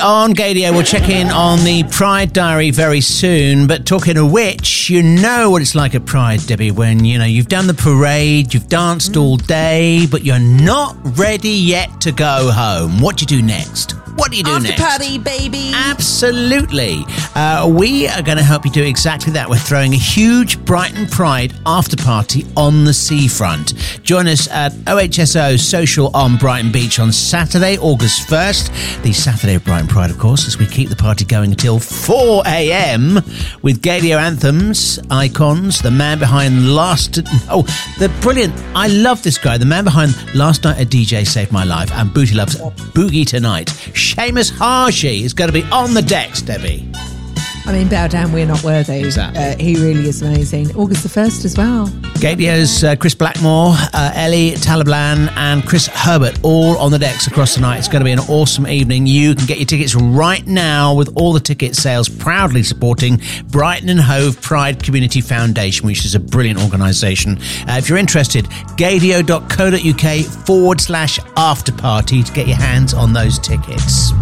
on Gaydio, we'll check in on the Pride Diary very soon. But talking of which, you know what it's like at Pride, Debbie, when, you've done the parade, you've danced all day, but you're not ready yet to go home. What do you do next? What do you do next? After party, baby. Absolutely. We are going to help you do exactly that. We're throwing a huge Brighton Pride after party on the seafront. Join us at OHSO Social on Brighton Beach on Saturday, August 1st. The Saturday of Brighton Pride, of course, as we keep the party going until 4 a.m. with Gaydio anthems, icons, the man behind the brilliant, I love this guy, the man behind Last Night a DJ Saved My Life and Booty Loves Boogie Tonight. Seamus Harshy is going to be on the decks, Debbie. I mean, bow down, we're not worthy. Exactly. He really is amazing. August the 1st as well. Gaydio's Chris Blackmore, Ellie Talablan and Chris Herbert all on the decks across the night. It's going to be an awesome evening. You can get your tickets right now with all the ticket sales proudly supporting Brighton and Hove Pride Community Foundation, which is a brilliant organisation. If you're interested, gaydio.co.uk/afterparty to get your hands on those tickets.